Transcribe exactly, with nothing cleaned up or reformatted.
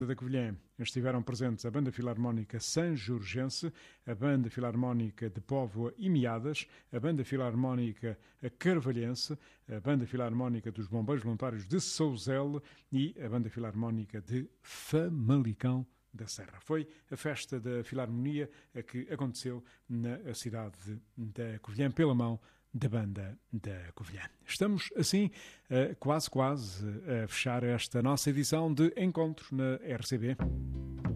da Covilhã estiveram presentes a Banda Filarmónica Sanjurgense, a Banda Filarmónica de Póvoa e Meadas, a Banda Filarmónica Carvalhense, a Banda Filarmónica dos Bombeiros Voluntários de Souzele e a Banda Filarmónica de Famalicão da Serra. Foi a festa da Filarmonia que aconteceu na cidade da Covilhã pela mão da Banda da Covilhã. Estamos, assim, quase, quase a fechar esta nossa edição de Encontros na R C B.